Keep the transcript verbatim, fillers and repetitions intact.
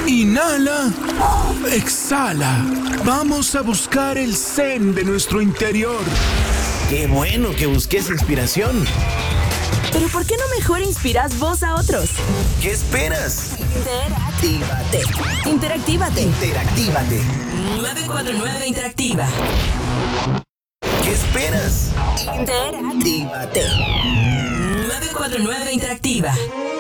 Inhala. Exhala. Vamos a buscar el zen de nuestro interior. ¡Qué bueno que busques inspiración! Pero ¿por qué no mejor inspiras vos a otros? ¿Qué esperas? Interactívate. Interactívate. Interactívate. nueve cuatro nueve Interactiva. ¿Qué esperas? Interactívate. nueve cuatro nueve Interactiva.